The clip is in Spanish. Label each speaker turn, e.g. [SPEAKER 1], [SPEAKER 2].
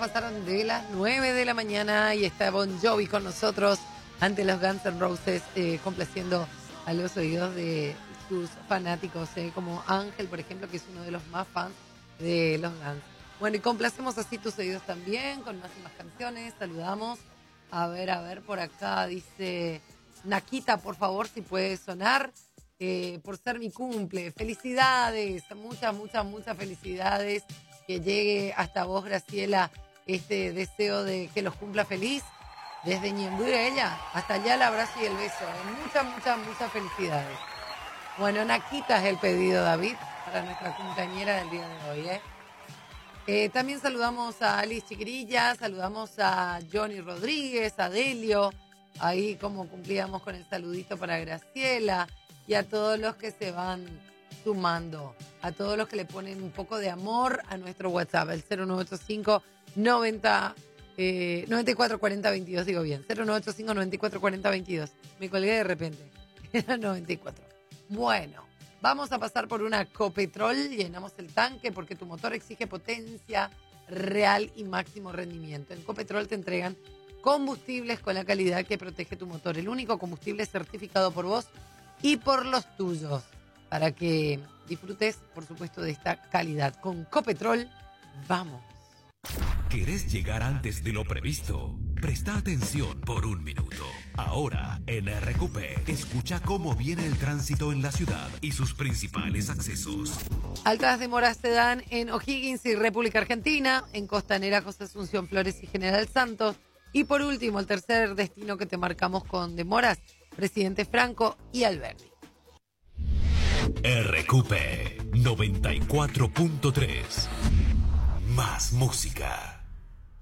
[SPEAKER 1] pasaron de las 9 de la mañana y está Bon Jovi con nosotros ante los Guns N' Roses, complaciendo a los oídos de sus fanáticos, como Ángel, por ejemplo, que es uno de los más fans de los Guns. Bueno, y complacemos así tus oídos también con más y más canciones. Saludamos. A ver, por acá dice Naquita, por favor, si puede sonar, por ser mi cumple. Felicidades, muchas felicidades. Que llegue hasta vos, Graciela, este deseo de que los cumpla feliz. Desde Ñembuira, ella, hasta allá el abrazo y el beso. Muchas felicidades. Bueno, Naquita es el pedido, David, para nuestra compañera del día de hoy, También saludamos a Alice Chiquirilla, saludamos a Johnny Rodríguez, a Delio, ahí como cumplíamos con el saludito para Graciela, y a todos los que se van sumando, a todos los que le ponen un poco de amor a nuestro WhatsApp, el 0985 94 40 22, digo bien, 0985 94 40 22. Me colgué de repente, era 94. Bueno, vamos a pasar por una Copetrol, llenamos el tanque porque tu motor exige potencia real y máximo rendimiento. En Copetrol te entregan combustibles con la calidad que protege tu motor, el único combustible certificado por vos y por los tuyos, para que disfrutes, por supuesto, de esta calidad. Con Copetrol, vamos.
[SPEAKER 2] ¿Querés llegar antes de lo previsto? Presta atención por un minuto. Ahora, en RQP, escucha cómo viene el tránsito en la ciudad y sus principales accesos.
[SPEAKER 1] Altas demoras se dan en O'Higgins y República Argentina, en Costanera, José Asunción Flores y General Santos. Y por último, el tercer destino que te marcamos con demoras, Presidente Franco y Alberdi.
[SPEAKER 2] RQP 94.3. Más música.